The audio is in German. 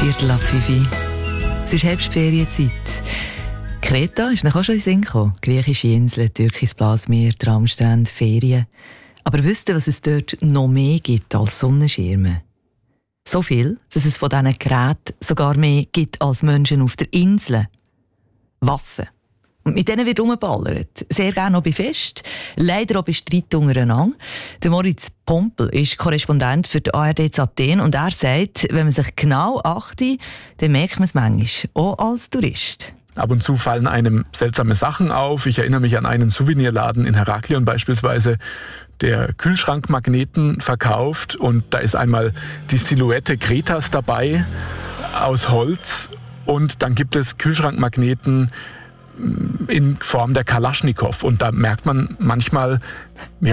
4:45. Es ist Herbstferienzeit. Kreta ist noch auch schon in den Sinn gekommen. Griechische Inseln, türkisches Blasmeer, Traumstrände, Ferien. Aber wisst ihr, was es dort noch mehr gibt als Sonnenschirme? So viel, dass es von diesen Geräten sogar mehr gibt als Menschen auf der Insel. Waffen. Und mit denen wird rumgeballert. Sehr gerne auch bei Fest. Leider auch bei Streit untereinander. Der Moritz Pompel ist Korrespondent für die ARD in Athen und er sagt, wenn man sich genau achtet, dann merkt man es manchmal, auch als Tourist. Ab und zu fallen einem seltsame Sachen auf. Ich erinnere mich an einen Souvenirladen in Heraklion beispielsweise, der Kühlschrankmagneten verkauft. Und da ist einmal die Silhouette Kretas dabei aus Holz. Und dann gibt es Kühlschrankmagneten in Form der Kalaschnikow. Und da merkt man manchmal, ja,